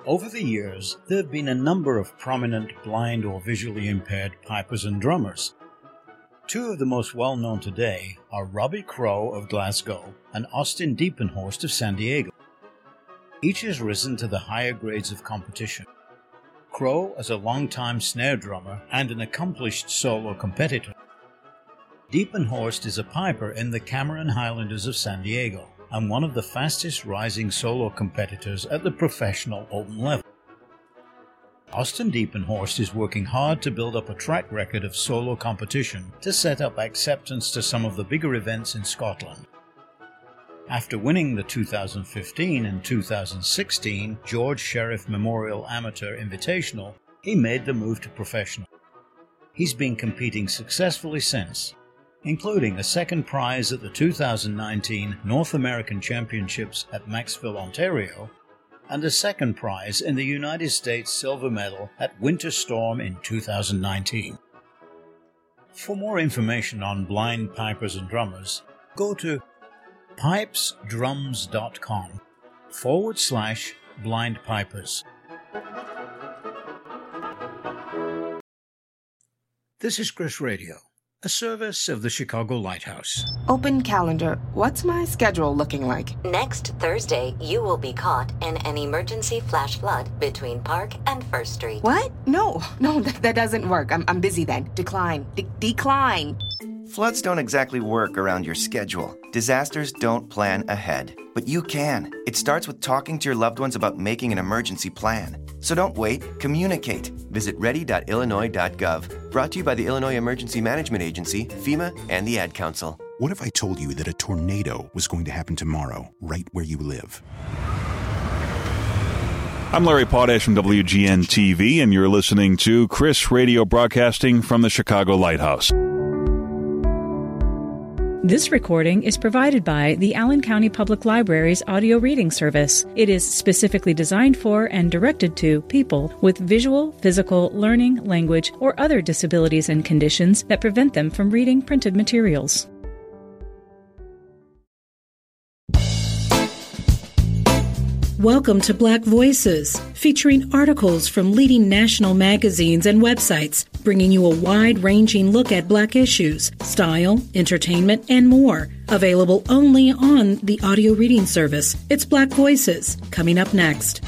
Over the years, there have been a number of prominent blind or visually impaired pipers and drummers. Two of the most well-known today are Robbie Crow of Glasgow and Austin Diepenhorst of San Diego. Each has risen to the higher grades of competition. Crow as a long-time snare drummer and an accomplished solo competitor. Diepenhorst is a piper in the Cameron Highlanders of San Diego and one of the fastest rising solo competitors at the professional open level. Austin Diepenhorst is working hard to build up a track record of solo competition to set up acceptance to some of the bigger events in Scotland. After winning the 2015 and 2016 George Sheriff Memorial Amateur Invitational, he made the move to professional. He's been competing successfully since, including a second prize at the 2019 North American Championships at Maxville, Ontario, and a second prize in the United States silver medal at Winter Storm in 2019. For more information on blind pipers and drummers, go to pipesdrums.com/blindpipers. This is Chris Radio, a service of the Chicago Lighthouse. Open calendar. What's my schedule looking like? Next Thursday, you will be caught in an emergency flash flood between Park and First Street. What? No, that doesn't work. I'm busy then. Decline. Decline. Floods don't exactly work around your schedule. Disasters don't plan ahead. But you can. It starts with talking to your loved ones about making an emergency plan. So don't wait. Communicate. Visit ready.illinois.gov. Brought to you by the Illinois Emergency Management Agency, FEMA, and the Ad Council. What if I told you that a tornado was going to happen tomorrow, right where you live? I'm Larry Potash from WGN-TV, and you're listening to Chris Radio, broadcasting from the Chicago Lighthouse. This recording is provided by the Allen County Public Library's audio reading service. It is specifically designed for and directed to people with visual, physical, learning, language, or other disabilities and conditions that prevent them from reading printed materials. Welcome to Black Voices, featuring articles from leading national magazines and websites, bringing you a wide-ranging look at Black issues, style, entertainment, and more. Available only on the audio reading service. It's Black Voices, coming up next.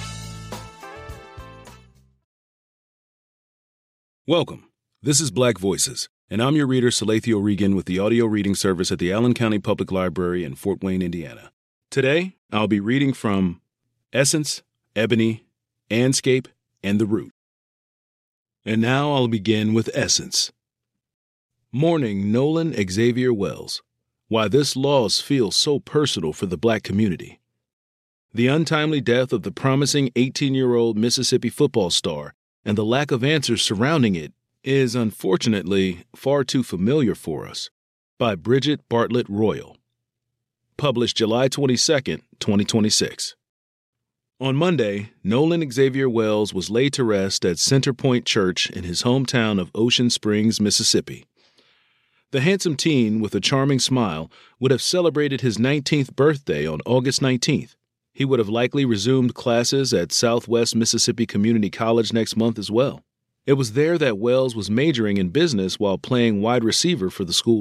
Welcome. This is Black Voices, and I'm your reader, Salathiel Regan, with the audio reading service at the Allen County Public Library in Fort Wayne, Indiana. Today, I'll be reading from Essence, Ebony, Andscape, and The Root. And now I'll begin with Essence. Mourning Nolan Xavier Wells. Why this loss feels so personal for the Black community. The untimely death of the promising 18-year-old Mississippi football star and the lack of answers surrounding it is unfortunately far too familiar for us. By Bridget Bartlett Royal. Published July 22, 2026. On Monday, Nolan Xavier Wells was laid to rest at Center Point Church in his hometown of Ocean Springs, Mississippi. The handsome teen with a charming smile would have celebrated his 19th birthday on August 19th. He would have likely resumed classes at Southwest Mississippi Community College next month as well. It was there that Wells was majoring in business while playing wide receiver for the school